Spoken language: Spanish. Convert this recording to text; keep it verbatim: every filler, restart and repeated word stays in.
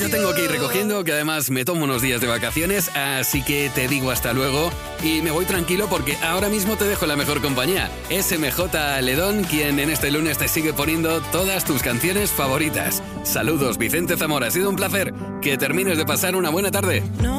yo tengo que ir recogiendo, que además me tomo unos días de vacaciones, así que te digo hasta luego y me voy tranquilo porque ahora mismo te dejo la mejor compañía. Es M J Ledón quien en este lunes te sigue poniendo todas tus canciones favoritas. Saludos, Vicente Zamora, ha sido un placer. Que termines de pasar una buena tarde.